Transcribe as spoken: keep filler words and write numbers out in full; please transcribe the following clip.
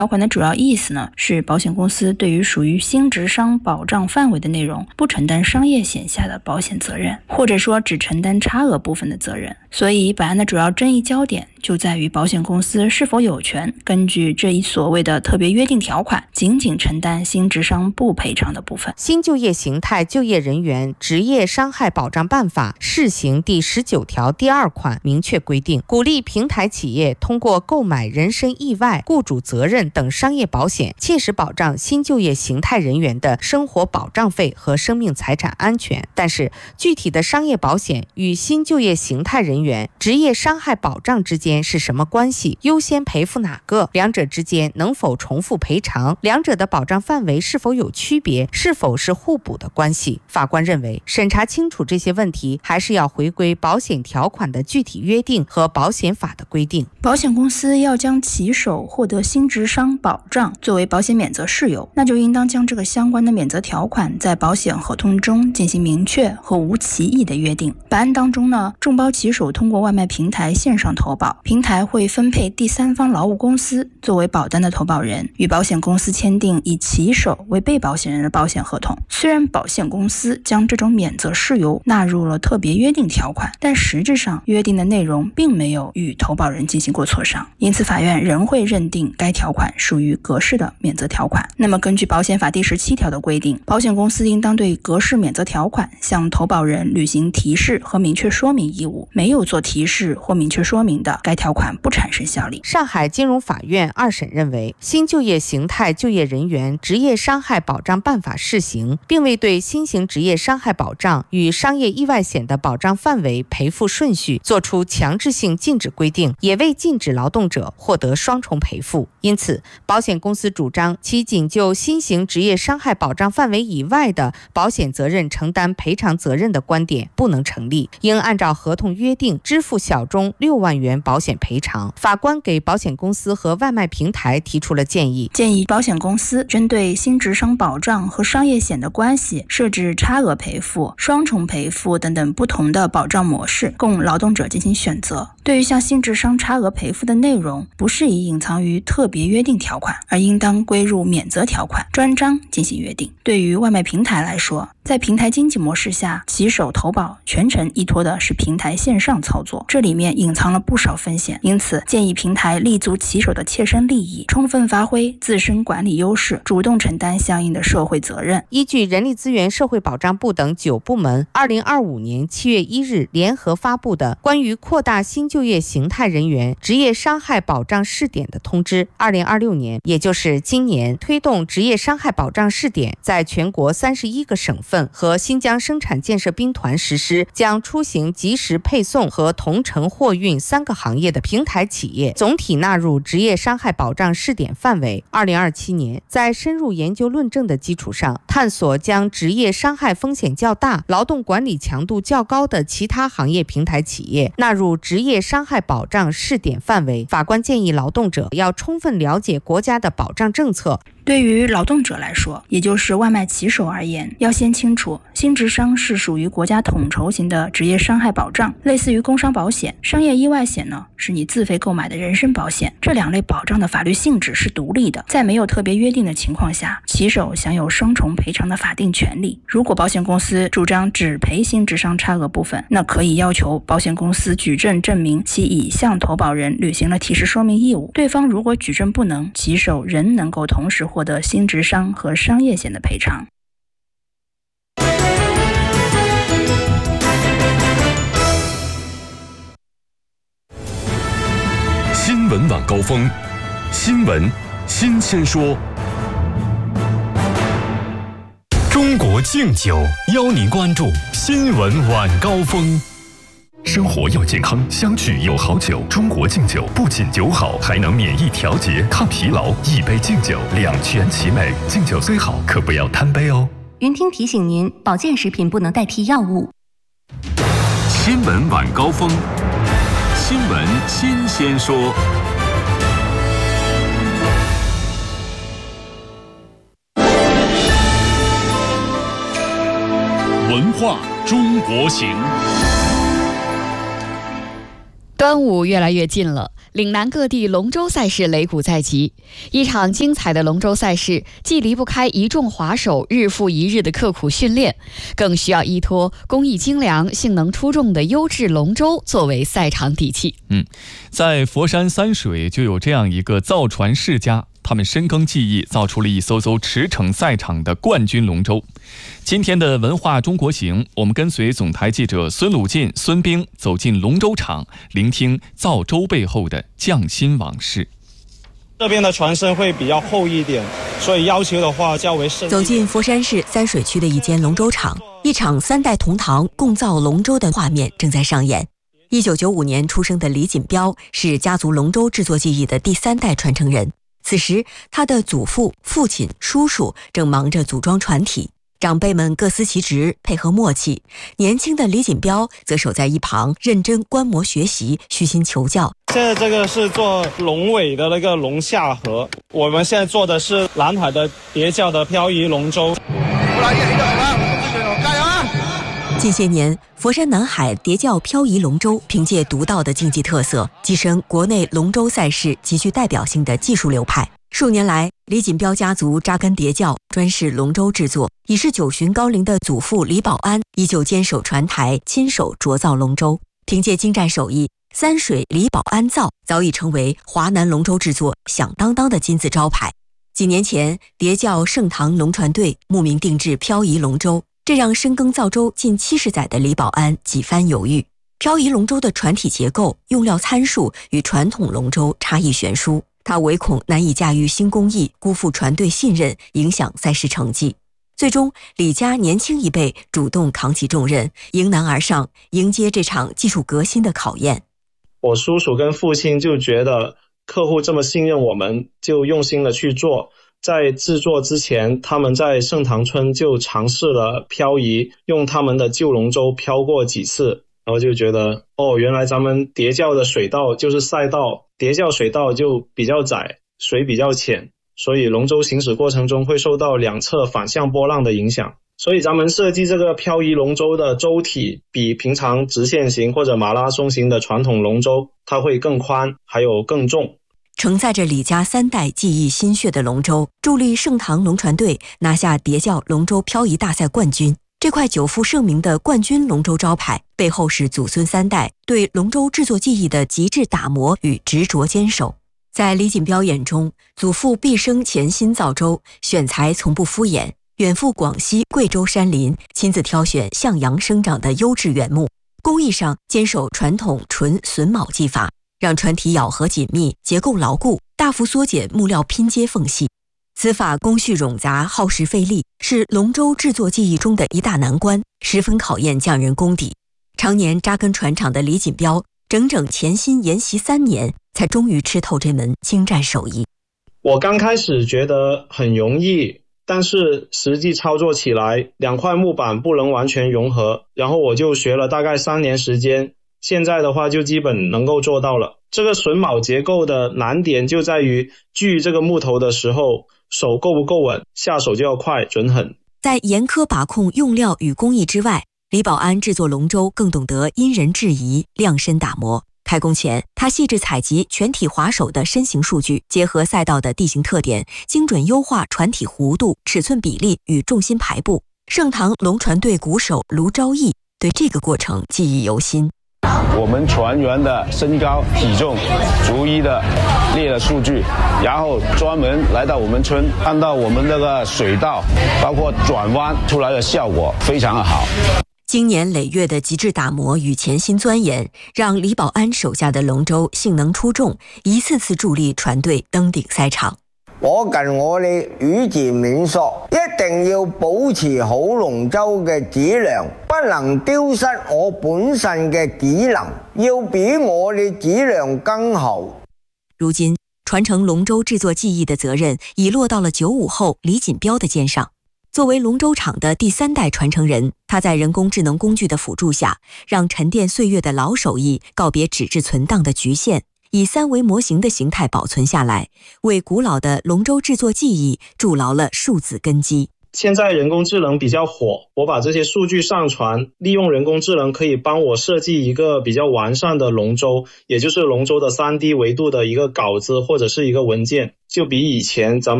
条款的主要意思呢，是保险公司对于属于新职商保障范围的内容，不承担商业险下的保险责任，或者说只承担差额部分的责任。所以本案的主要争议焦点就在于保险公司是否有权根据这一所谓的特别约定条款，仅仅承担新职商不赔偿的部分。 新就业形态就业人员职业伤害保障办法试行第十九条第二款明确规定，鼓励平台企业通过购买人身意外、雇主责任等商业保险，切实保障新就业形态人员的生活保障费和生命财产安全。但是，具体的商业保险与新就业形态人员职业伤害保障之间是什么关系？优先赔付哪个？两者之间能否重复赔偿？两者的保障范围是否有区别？是否是互补的关系？法官认为，审查清楚这些问题，还是要回归保险条款的具体约定和保险法的规定。 保险公司要将骑手获得新职伤保障作为保险免责事由，那就应当将这个相关的免责条款在保险合同中进行明确和无歧义的约定。本案当中呢，众保骑手通过外卖平台线上投保，平台会分配第三方劳务公司作为保单的投保人，与保险公司签订以骑手为被保险人的保险合同。虽然保险公司将这种免责事由纳入了特别约定条款，但实质上约定的内容并没有与投保人进行过磋商，因此法院仍会认定该条款属于格式的免责条款。那么根据保险法第十七条的规定，保险公司应当对格式免责条款向投保人履行提示和明确说明义务，没有做提示或明确说明的，该条款不产生效力。 上海金融法院二审认为，新就业形态就业人员职业伤害保障办法试行，并未对新型职业伤害保障与商业意外险的保障范围、赔付顺序作出强制性禁止规定，也未禁止劳动者获得双重赔付。因此，保险公司主张其仅就新型职业伤害保障范围以外的保险责任承担赔偿责任的观点不能成立，应按照合同约定支付小中六万元保险赔偿。法官给保险公司和外卖平台提出了建议， 建议保险公司针对新职伤保障和商业险的关系，设置差额赔付、双重赔付等等不同的保障模式，供劳动者进行选择。对于像新职伤差额赔付的内容，不适宜隐藏于特别约定条款，而应当归入免责条款专章进行约定。对于外卖平台来说，在平台经济模式下，骑手投保全程依托的是平台线上操作，这里面隐藏了不少风险，因此建议平台立足骑手的切身利益，充分发挥自身管理优势，主动承担相应的社会责任。 依据人力资源社会保障部等九部门二零二五年七月一日联合发布的关于扩大新就业形态人员职业伤害保障试点的通知，二零二六年，也就是今年，推动职业伤害保障试点在全国三十一个省份和新疆生产建设兵团实施，将出行即时配送和同城货运三个行业的平台企业总体纳入职业伤害保障试点范围。二零二七年，在深入研究论证的基础上，探索将职业伤害风险较大、劳动管理强度较高的其他行业平台企业纳入职业伤害保障试点范围。法官建议劳动者要充分了解国家的保障政策。 对于劳动者来说，也就是外卖骑手而言，要先清楚新职伤是属于国家统筹型的职业伤害保障，类似于工伤保险。商业意外险呢，是你自费购买的人身保险，这两类保障的法律性质是独立的，在没有特别约定的情况下，骑手享有双重赔偿的法定权利。如果保险公司主张只赔新职伤差额部分，那可以要求保险公司举证证明其已向投保人履行了提示说明义务。对方如果举证不能，骑手仍能够同时获得新职伤和商业险的赔偿。 新闻晚高峰，新闻新鲜说。中国敬酒邀您关注新闻晚高峰。生活要健康，相聚有好酒。中国敬酒不仅酒好，还能免疫调节、抗疲劳。一杯敬酒，两全其美。敬酒虽好，可不要贪杯哦。 云听提醒您，保健食品不能代替药物。 新闻晚高峰，新闻新鲜说。 文化中国行。 端午越来越近了，岭南各地龙舟赛事擂鼓在即。一场精彩的龙舟赛事，既离不开一众滑手日复一日的刻苦训练，更需要依托工艺精良、性能出众的优质龙舟作为赛场底气。 嗯，在佛山三水就有这样一个造船世家，他们深耕技艺，造出了一艘艘驰骋赛场的冠军龙舟。今天的文化中国行，我们跟随总台记者孙鲁进、孙兵走进龙舟场，聆听造舟背后的匠心往事。 这边的船身会比较厚一点，所以要求的话较为深。 走进佛山市三水区的一间龙舟场，一场三代同堂共造龙舟的画面正在上演。一九九五年出生的李锦标是家族龙舟制作技艺的第三代传承人。此时，他的祖父、父亲、叔叔正忙着组装船体，长辈们各司其职，配合默契。年轻的李锦标则守在一旁，认真观摩学习，虚心求教。 现在这个是做龙尾的那个龙下颌，我们现在做的是南海的叠教的漂移龙舟。 近些年，佛山南海叠教漂移龙舟凭借独到的竞技特色，跻身国内龙舟赛事极具代表性的技术流派。数年来，李锦标家族扎根叠教，专事龙舟制作。已是九旬高龄的祖父李保安依旧坚守船台，亲手琢造龙舟。凭借精湛手艺，三水李保安造早已成为华南龙舟制作响当当的金字招牌。几年前，叠教盛唐龙船队慕名定制漂移龙舟，这让深耕造舟近七十载的李保安几番犹豫。漂移龙舟的船体结构、用料参数与传统龙舟差异悬殊，他唯恐难以驾驭新工艺，辜负船队信任，影响赛事成绩。最终，李家年轻一辈主动扛起重任，迎难而上，迎接这场技术革新的考验。 我叔叔跟父亲就觉得客户这么信任我们，就用心的去做。在制作之前，他们在盛唐村就尝试了漂移，用他们的旧龙舟漂过几次，然后就觉得哦，原来咱们叠教的水道就是赛道，叠教水道就比较窄，水比较浅，所以龙舟行驶过程中会受到两侧反向波浪的影响。所以咱们设计这个漂移龙舟的舟体比平常直线型或者马拉松型的传统龙舟它会更宽，还有更重。 承载着李家三代技艺心血的龙舟，助力盛唐龙船队拿下叠教龙舟漂移大赛冠军。这块久负盛名的冠军龙舟招牌，背后是祖孙三代对龙舟制作技艺的极致打磨与执着坚守。在李锦标眼中，祖父毕生潜心造舟，选材从不敷衍，远赴广西、贵州山林，亲自挑选向阳生长的优质原木，工艺上坚守传统纯榫铆技法，让船体咬合紧密，结构牢固，大幅缩减木料拼接缝隙。此法工序冗杂，耗时费力，是龙舟制作技艺中的一大难关，十分考验匠人功底。常年扎根船厂的李锦标，整整潜心研习三年，才终于吃透这门精湛手艺。 我刚开始觉得很容易，但是实际操作起来，两块木板不能完全融合，然后我就学了大概三年时间，现在的话就基本能够做到了。这个榫铆结构的难点就在于锯这个木头的时候，手够不够稳，下手就要快准狠。 在严苛把控用料与工艺之外，李保安制作龙舟更懂得因人制宜，量身打磨。开工前，他细致采集全体滑手的身形数据，结合赛道的地形特点，精准优化船体弧度、尺寸比例与重心排布。盛唐龙船队鼓手卢昭义对这个过程记忆犹新。 我们船员的身高体重逐一的列了数据，然后专门来到我们村，看到我们这个水道包括转弯出来的效果非常的好。 经年累月的极致打磨与潜心钻研，让李保安手下的龍舟性能出眾，一次次助力船隊登頂賽場。 我近我哋宇治免索，一定要保持好龍舟嘅質量，不能丟失我本身嘅技能，要比我哋質量更好。 如今，傳承龍舟製作技藝的責任已落到了九五後李錦標的肩上。作为龙舟厂的第三代传承人，他在人工智能工具的辅助下，让沉淀岁月的老手艺告别纸质存档的局限，以三维模型的形态保存下来，为古老的龙舟制作技艺筑牢了数字根基。 现在人工智能比较火，我把这些数据上传，利用人工智能可以帮我设计一个比较完善的龙舟，也就是龙舟的 三 D 维度的一个稿子或者是一个文件，就比以前咱们